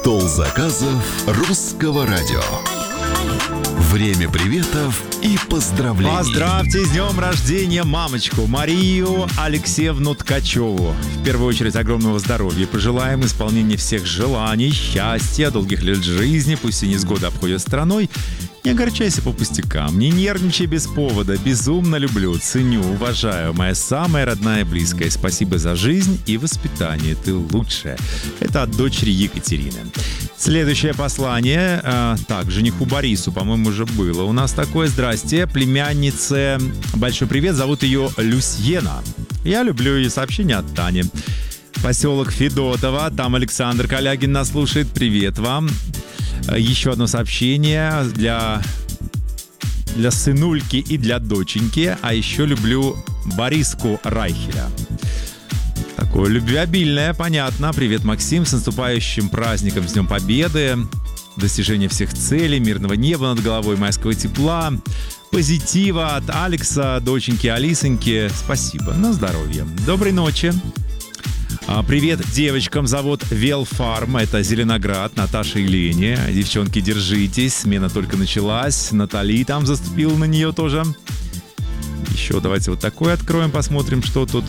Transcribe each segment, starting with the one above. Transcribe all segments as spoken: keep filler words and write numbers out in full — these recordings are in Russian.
Стол заказов русского радио. Время приветов и поздравлений. Поздравьте с днем рождения мамочку Марию Алексеевну Ткачеву. В первую очередь огромного здоровья. Пожелаем исполнения всех желаний, счастья, долгих лет жизни. Пусть и невзгоды обходят стороной. Не огорчайся по пустякам, не нервничай без повода. Безумно люблю, ценю, уважаю. Моя самая родная и близкая. Спасибо за жизнь и воспитание. Ты лучшая. Это от дочери Екатерины. Следующее послание. Э, так, жениху Борису, по-моему, уже было у нас такое. Здрасте, племяннице. Большой привет, зовут ее Люсьена. Я люблю ее. Сообщение от Тани. Поселок Федотово, там Александр Калягин нас слушает. Привет вам. Еще одно сообщение для, для сынульки и для доченьки. А еще люблю Бориску Райхеля. Такое любвеобильное, понятно. Привет, Максим, с наступающим праздником, с Днем Победы. Достижения всех целей, мирного неба над головой, майского тепла, позитива от Алекса, доченьки Алисоньки. Спасибо, на здоровье. Доброй ночи. Привет девочкам, зовут Велфарм, это Зеленоград, Наташа и Леня. Девчонки, держитесь, смена только началась. Натали там заступила на нее тоже. Еще давайте вот такой откроем, посмотрим, что тут.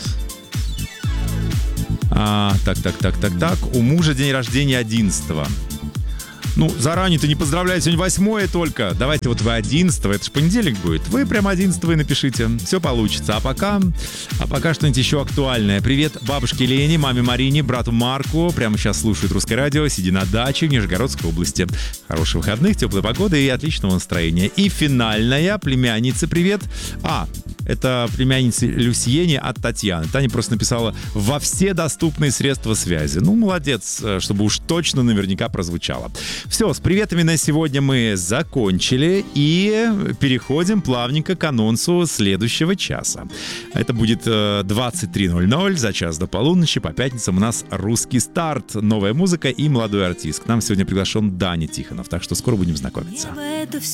А, так, так, так, так, так. У мужа день рождения одиннадцатого. Ну, заранее-то не поздравляю, сегодня восьмое только. Давайте вот вы одиннадцатого, это же понедельник будет. Вы прям одиннадцатого и напишите. Все получится. А пока, а пока что-нибудь еще актуальное. Привет бабушке Лене, маме Марине, брату Марку. Прямо сейчас слушают русское радио, сидя на даче в Нижегородской области. Хороших выходных, теплой погоды и отличного настроения. И финальная племянница. Привет. А, это племянница Люсьене от Татьяны. Таня просто написала «во все доступные средства связи». Ну, молодец, чтобы уж точно наверняка прозвучало. Все, с приветами на сегодня мы закончили и переходим плавненько к анонсу следующего часа. Это будет двадцать три ноль ноль, за час до полуночи. По пятницам у нас русский старт, новая музыка и молодой артист. К нам сегодня приглашен Даня Тихонов, так что скоро будем знакомиться.